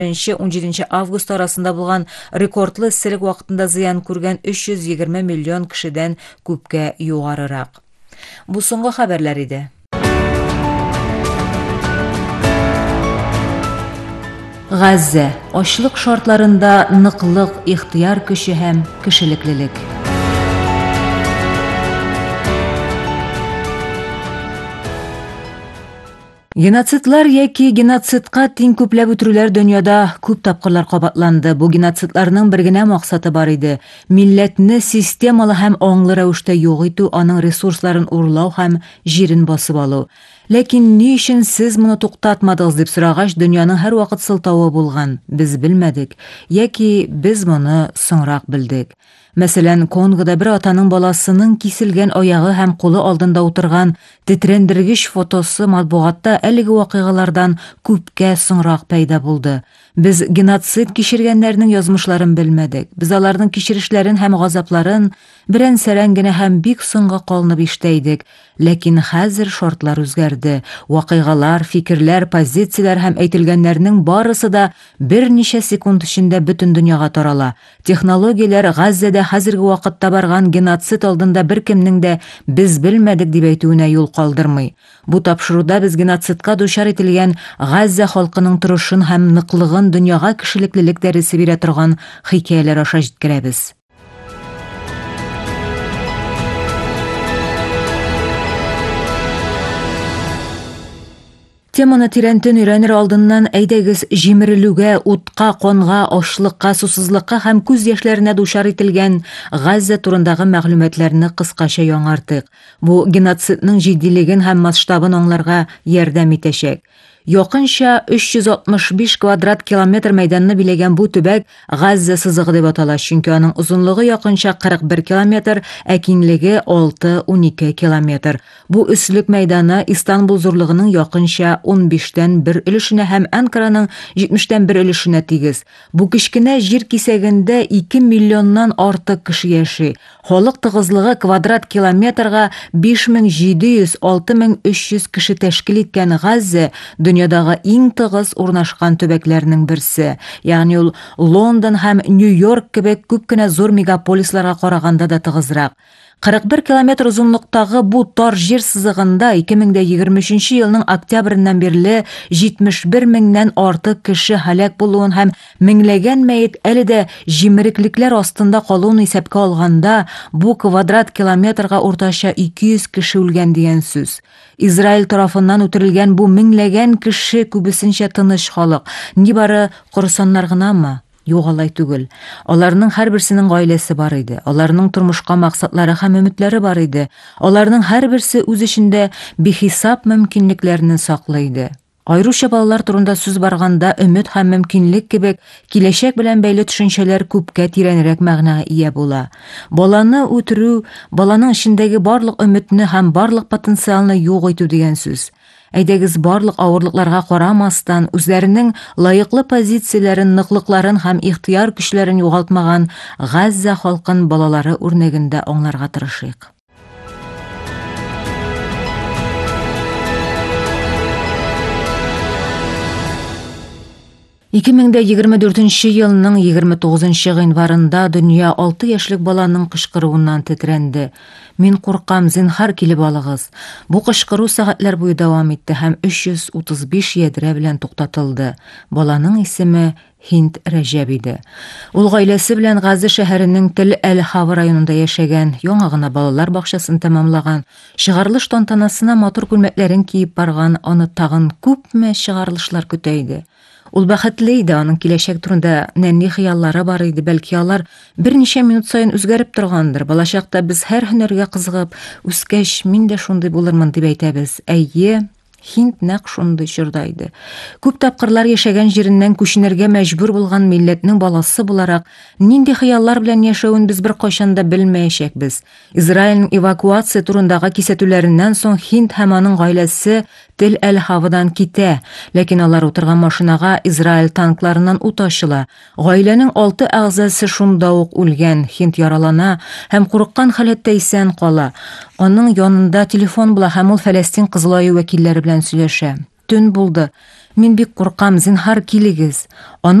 17 август арасында булган рекордлы исселек вакытында зыян күргән 320 миллион кешедән күпкә югарырак. Бу соңгы хәбәрләр иде. Газза ачлык шартларында ныклык, ихтияр көче һәм кешелеклелек. Геноцидлар яки геноцидка тең күпләп үтерүләр дөньяда күп тапкырлар кабатланды. Бу геноцидларның бер генә максаты бар иде: милләтне системалы һәм аңлы рәвештә юк итү, аның ресурсларын урлау һәм җирен басып алу. Ләкин ни өчен сез моны туктатмадыгыз дип сорагач, дөньяның һәр вакыт сылтавы булган. Без белмәдек, яки без моны соңрак белдек. Мәсәлән, Конгода бер атаның баласының киселгән аягы һәм кулы алдында утырган тетрәндергеч фотосы матбугатта әлеге вакыйгалардан күпкә соңрак пәйда булды. Без геноцид кичергәннәрнең язмышларын белмәдек. Без аларның кичерешләрен һәм газапларын берән-сәрән генә һәм бик соңга калынып ишетәйдек. Ләкин хәзер шартлар үзгәрде. Вакыйгалар, фикерләр, позицияләр һәм әйтелгәннәрнең барысы да берничә секунд эчендә бөтен дөньяга тарала. Технологияләр Газзада хәзерге вакытта барган геноцид алдында беркемнең дә без белмәдек дип әйтүенә юл калдырмый. Бу тапшыруда без геноцидка дучар ителгән Газза халкының торышын һәм ныклыгын дөньяга кешелеклелек дәресе бирә торган хикәяләр аша җиткерәбез. Теманы тирәнтен өйрәнер алдыннан әйдәгез җимерелүгә, утка, канга, ачлыкка, сусызлыкка һәм күз яшьләренә дучар ителгән Газза турындагы мәгълүматларны кыскача яңартыйк. Бу геноцидның җитдилеген һәм масштабын аңларга ярдәм итәчәк. Якынча 365 квадрат километр мәйданны биләгән бу төбәк Газза сызыгы дип атала, чөнки аның узынлыгы якынча 41 километр, ә киңлеге 6-12 километр. Бу өслек мәйданы Истанбул зурлыгының якынча 15тән 1 өлешенә һәм Анкараның 70тән 1 өлешенә тигез. Бу кечкенә җир кисәгендә 2 миллионнан артык кеше яши. Халык тыгызлыгы квадрат километрга 5700-6300 кеше тәшкил иткән Газза дөньядагы иң тыгыз урнашкан төбәкләрнең берсе. Ягъни ул Лондон һәм Нью-Йорк кебек күп кенә зур мегаполисларга караганда да тыгызрак. 41 километр узынлыктагы бу тар җир сызыгында 2023 елның октябреннән бирле 71 меңнән артык кеше һәлак булуын һәм меңләгән мәет әле дә җимереклекләр астында калуын исәпкә алганда, бу квадрат километрга уртача 200 кеше үлгән дигән сүз. Израиль тарафыннан үтерелгән бу меңләгән кеше күбесенчә тыныч халык. Нибары корсаннар гынамы? Юк, алай түгел. Аларның һәрберсенең гаиләсе бар иде. Аларның тормышка максатлары һәм өметләре бар иде. Аларның һәрберсе үз эчендә бихисап мөмкинлекләрне саклый иде. Айруча балалар турында сүз барганда, өмет һәм мөмкинлек кебек киләчәк белән бәйле төшенчәләр күпкә тирәнрәк мәгънәгә ия була. Баланы үтерү, баланың эчендәге барлык өметне һәм барлык потенциалны юк итү дигән сүз. Әйдәгез барлык авырлыкларга карамастан, үзләренең лаеклы позицияләрен, ныклыкларын һәм ихтияр көчләрен югалтмаган Газза халкын балалары үрнәгендә аңларга тырышыйк. Икемеңдә 24 елның 29 гыйнварында дөнья 6 яшьлек баланың кычкыруыннан тетрәнде. Мин куркам, зинһар килеп алыгыз. Бу кычкыру сәгатьләр буе дәвам итте һәм 335 ядрә белән туктатылды. Баланың исеме Һинд Рәҗәб иде. Ул гаиләсе белән Газза шәһәренең Тель-Әль-Хава районында яшәгән, яңа гына балалар бакчасын тәмамлаган, чыгарылыш тантанасына матур күлмәкләрен киеп барган, аны тагын күпме чыгарылышлар көтә иде. Ул бәхетле иде, аның киләчәк турында нәни хыяллары бар иде, бәлки алар берничә минут саен үзгәреп торгандыр. Балачакта без һәр һөнәргә кызыгып, үскәч мин дә шундый булырмын дип әйтәбез. Әйе, Һинд нәкъ шундый чорда иде. Күп тапкырлар яшәгән җиреннән күченергә мәҗбүр булган милләтнең баласы буларак, нинди хыяллар белән яшәвен без беркайчан да белмәячәкбез. Израильнең эвакуация турындагы кисәтүләреннән соң Һинд һәм аның гаиләсе Тель-Әль-Хавадан китә, ләкин алар утырган машинага Израиль танкларыннан ут ачыла. Гаиләнең 6 әгъзасы шунда ук үлгән. Һинд яралана һәм курыккан халәттә исән кала. Аның янында телефон була һәм ул Фәләстин Кызыл аю вәкилләре белән сөйләшә. Төн булды. Мин бик куркам, зинһар килегез.